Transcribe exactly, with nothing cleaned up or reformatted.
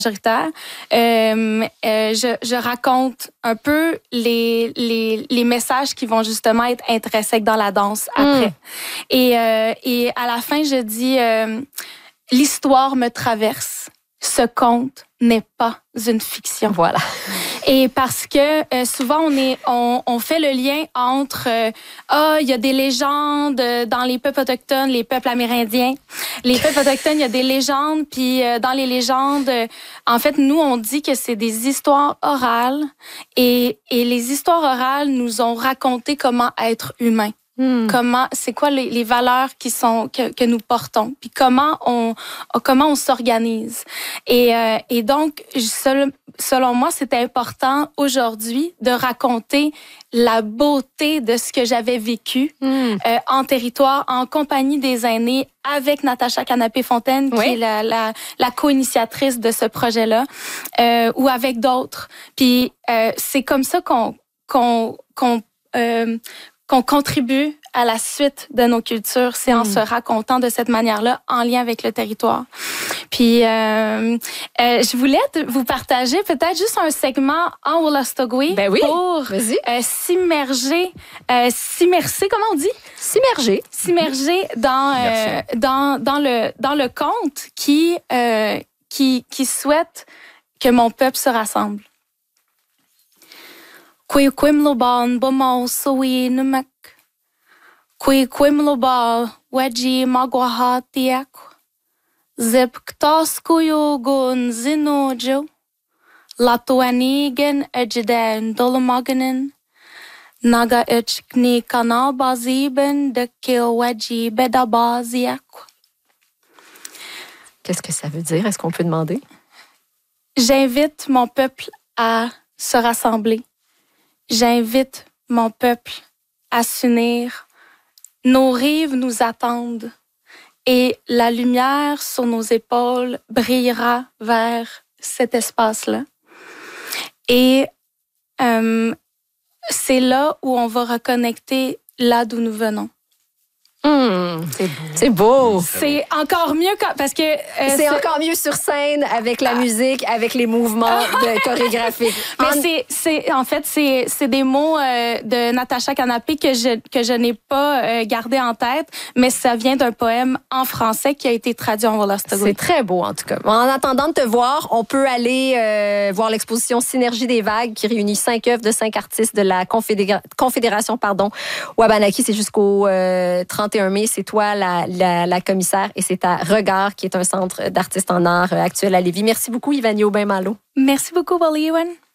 majoritaire. Euh, euh, je, je raconte un peu les, les, les messages qui vont justement être intrinsèques dans la danse après. Mm. Et, euh, et à la fin, je dis euh, « L'histoire me traverse. Ce conte n'est pas une fiction. » Voilà. Et parce que euh, souvent, on, est, on, on fait le lien entre euh, « Ah, il y a des légendes dans les peuples autochtones, les peuples amérindiens. Les peuples autochtones, il y a des légendes. Puis euh, dans les légendes, euh, en fait, nous, on dit que c'est des histoires orales. Et, et les histoires orales nous ont raconté comment être humain. Hmm. Comment, c'est quoi les, les valeurs qui sont que, que nous portons, puis comment on comment on s'organise. Et, euh, et donc, seul, selon moi, c'était important aujourd'hui de raconter la beauté de ce que j'avais vécu hmm. euh, en territoire, en compagnie des aînés, avec Natacha Canapé-Fontaine, oui. qui est la, la, la co-initiatrice de ce projet-là, euh, ou avec d'autres. Puis euh, c'est comme ça qu'on qu'on qu'on euh, qu'on contribue à la suite de nos cultures, c'est en mmh. se racontant de cette manière-là, en lien avec le territoire. Puis, euh, euh, je voulais vous partager peut-être juste un segment en Wolastoqey ben oui. pour euh, s'immerger, euh, s'immerser, comment on dit? S'immerger. S'immerger dans, euh, dans, dans, le, dans le conte qui, euh, qui, qui souhaite que mon peuple se rassemble. Kwe kwimloban bomo sowi numek. Kwe kwimloba weji magwahatiak. Zip ktaskuyo gun zinojo. Latuanigen ejden dolomaganin. Naga echkni kanabaziben de kilweji bedabaziak. Qu'est-ce que ça veut dire? Est-ce qu'on peut demander? J'invite mon peuple à se rassembler. J'invite mon peuple à s'unir. Nos rives nous attendent et la lumière sur nos épaules brillera vers cet espace-là. Et euh, c'est là où on va reconnecter là d'où nous venons. Mmh, c'est beau. C'est beau. C'est encore mieux quand, parce que... Euh, c'est, c'est encore mieux sur scène, avec la musique, avec les mouvements de chorégraphiques. Mais en... c'est, c'est, en fait, c'est, c'est des mots euh, de Natacha Canapé que je, que je n'ai pas euh, gardé en tête, mais ça vient d'un poème en français qui a été traduit en Wolastoqey. C'est très beau, en tout cas. En attendant de te voir, on peut aller euh, voir l'exposition Synergie des vagues qui réunit cinq œuvres de cinq artistes de la Confédéra- Confédération pardon, Wabanaki. C'est jusqu'au euh, trente et un mai. C'est toi la, la, la commissaire et c'est à Regard qui est un centre d'artistes en art actuel à Lévis. Merci beaucoup, Ivanie Aubin-Malo. Merci beaucoup, Wally Ewan.